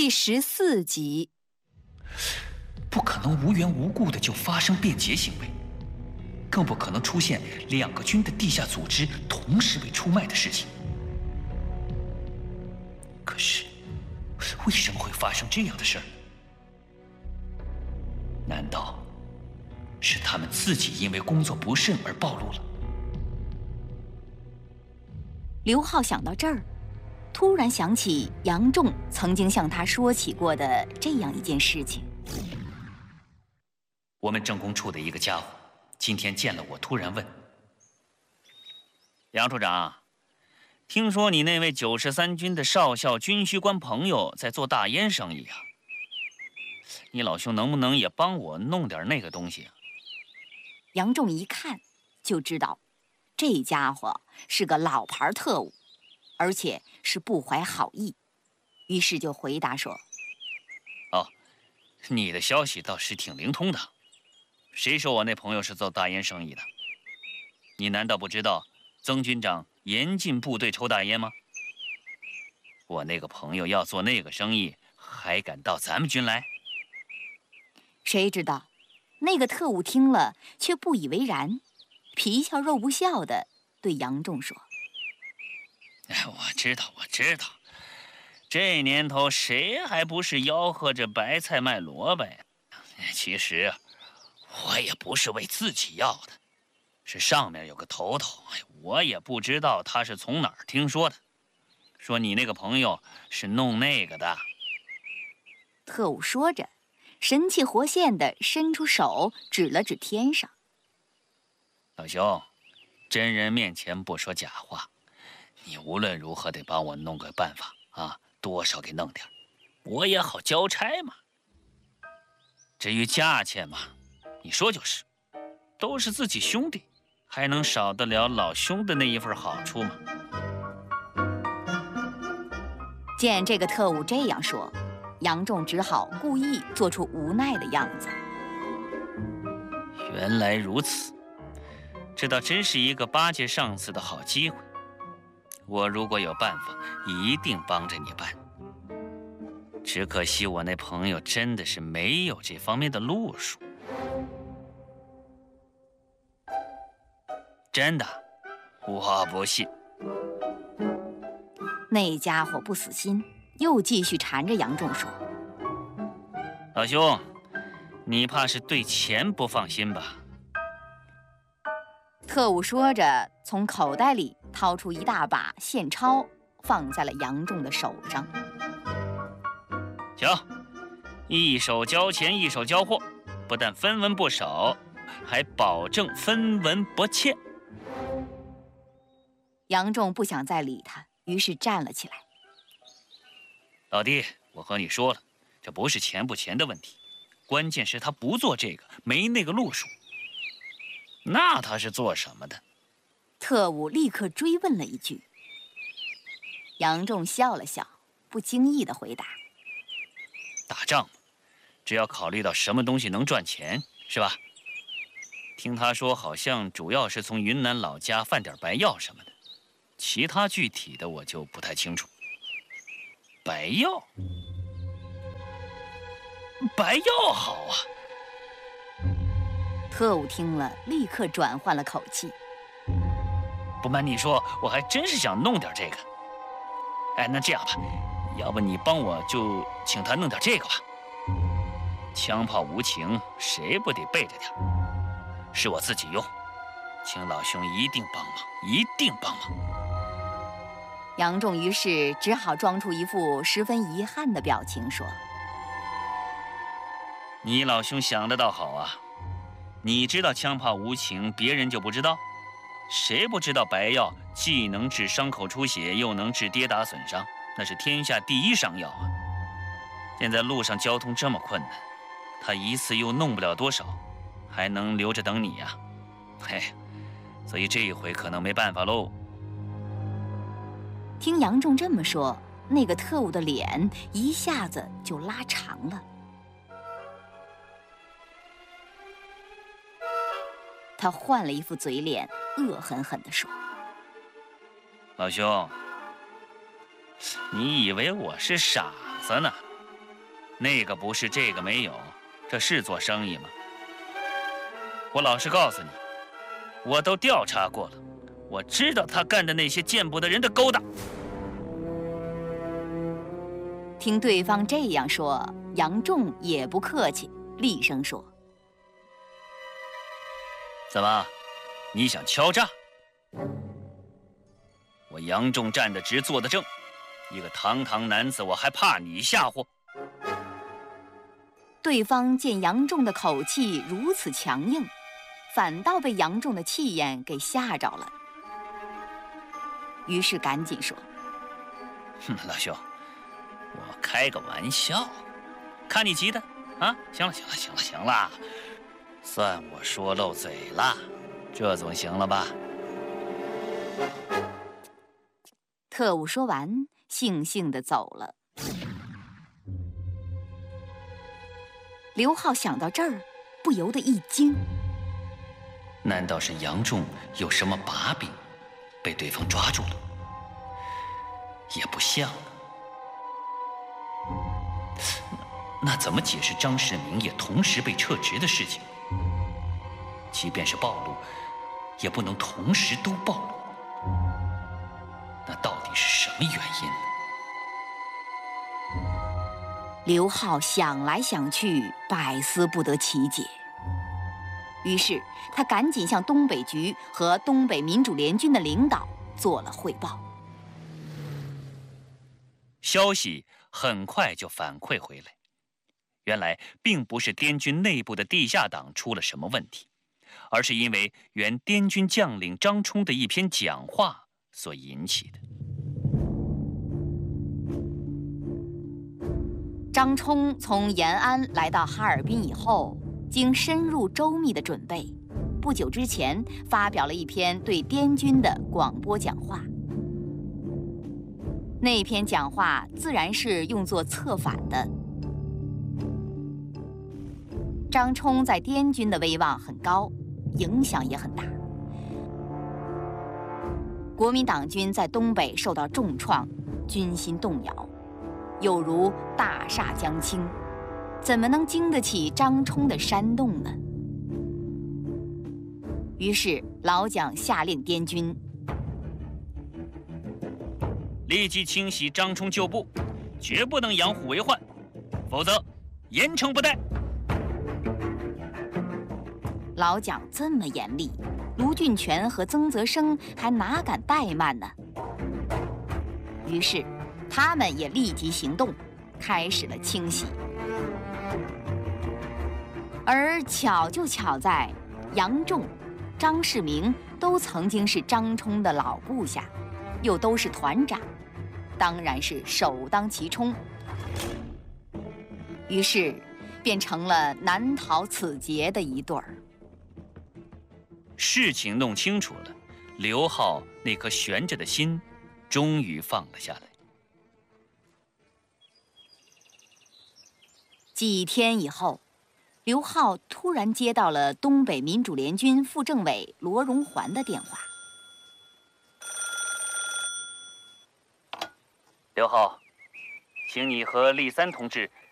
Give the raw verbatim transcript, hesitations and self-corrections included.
第十四集。 不可能无缘无故的就发生变节行为，更不可能出现两个军的地下组织同时被出卖的事情。可是，为什么会发生这样的事儿？难道是他们自己因为工作不慎而暴露了？ 刘浩想到这儿，突然想起杨仲曾经向他说起过的这样一件事情。 我们政工处的一个家伙今天见了我，突然问：“ 杨处长，听说你那位九十三军的少校军需官朋友在做大烟生意啊？你老兄能不能也帮我弄点那个东西啊？” 杨仲一看就知道，这家伙是个老牌特务，而且是不怀好意，于是就回答说：“ 哦，你的消息倒是挺灵通的。谁说我那朋友是做大烟生意的？你难道不知道曾军长严禁部队抽大烟吗？我那个朋友要做那个生意，还敢到咱们军来？” 谁知道，那个特务听了却不以为然，皮笑肉不笑的对杨仲说：“ 我知道，我知道，这年头谁还不是吆喝着白菜卖萝卜呀？其实我也不是为自己要的，是上面有个头头，我也不知道他是从哪儿听说的，说你那个朋友是弄那个的。” 特务说着，神气活现地伸出手指了指天上：“ 老兄，真人面前不说假话，你无论如何得帮我弄个办法啊，多少给弄点，我也好交差嘛。至于价钱嘛，你说就是，都是自己兄弟，还能少得了老兄的那一份好处吗？” 见这个特务这样说，杨仲只好故意做出无奈的样子。 原来如此，这倒真是一个巴结上司的好机会。我如果有办法，一定帮着你办。只可惜我那朋友真的是没有这方面的路数。真的，我不信。 那家伙不死心，又继续缠着杨仲说：“ 老兄，你怕是对钱不放心吧？” 特务说着，从口袋里掏出一大把现钞，放在了杨仲的手上。 “行，一手交钱一手交货，不但分文不少，还保证分文不欠。” 杨仲不想再理他，于是站了起来。 “老弟，我和你说了，这不是钱不钱的问题，关键是他不做这个，没那个路数。那他是做什么的？” 特务立刻追问了一句。杨仲笑了笑，不经意地回答：“ 打仗嘛，只要考虑到什么东西能赚钱，是吧？听他说，好像主要是从云南老家贩点白药什么的，其他具体的我就不太清楚。白药，白药好啊！” 特务听了，立刻转换了口气：“ 不瞒你说，我还真是想弄点这个。哎，那这样吧，要不你帮我就请他弄点这个吧。枪炮无情，谁不得备着点？是我自己用，请老兄一定帮忙，一定帮忙。” 杨仲于是只好装出一副十分遗憾的表情，说：“ 你老兄想的倒好啊，你知道枪炮无情，别人就不知道？谁不知道白药既能治伤口出血，又能治跌打损伤，那是天下第一伤药啊！现在路上交通这么困难，他一次又弄不了多少，还能留着等你呀？嘿，所以这一回可能没办法喽。” 听杨仲这么说，那个特务的脸一下子就拉长了。他换了一副嘴脸，恶狠狠地说：“ 老兄，你以为我是傻子呢？ 那个不是，这个没有，这是做生意吗？我老实告诉你，我都调查过了，我知道他干的那些见不得人的勾当。 听对方这样说，杨仲也不客气，厉声说：“ 怎么，你想敲诈？我杨仲站得直，坐得正，一个堂堂男子，我还怕你吓唬？” 对方见杨仲的口气如此强硬，反倒被杨仲的气焰给吓着了，于是赶紧说：“ 哼，老兄，我开个玩笑，看你急的啊！行了，行了，行了，行了，算我说漏嘴了，这总行了吧？” 特务说完，悻悻地走了。刘浩想到这儿，不由得一惊。 难道是杨仲有什么把柄，被对方抓住了？也不像啊。那怎么解释张世明也同时被撤职的事情？即便是暴露，也不能同时都暴露。那到底是什么原因呢？ 刘浩想来想去，百思不得其解。于是他赶紧向东北局和东北民主联军的领导做了汇报。 消息很快就反馈回来，原来并不是滇军内部的地下党出了什么问题，而是因为原滇军将领张冲的一篇讲话所引起的。 张冲从延安来到哈尔滨以后，经深入周密的准备，不久之前发表了一篇对滇军的广播讲话。那篇讲话自然是用作策反的。张冲在滇军的威望很高，影响也很大。国民党军在东北受到重创，军心动摇，有如大厦将倾，怎么能经得起张冲的煽动呢？于是老蒋下令滇军立即清洗张冲旧部，绝不能养虎为患，否则严惩不贷。 老蒋这么严厉，卢俊全和曾泽生还哪敢怠慢呢？于是他们也立即行动，开始了清洗。而巧就巧在杨仲、张世明都曾经是张冲的老部下，又都是团长，当然是首当其冲。于是便成了难逃此劫的一对儿。 事情弄清楚了，刘浩那颗悬着的心终于放了下来。 几天以后，刘浩突然接到了东北民主联军副政委罗荣桓的电话。 刘浩，请你和厉三同志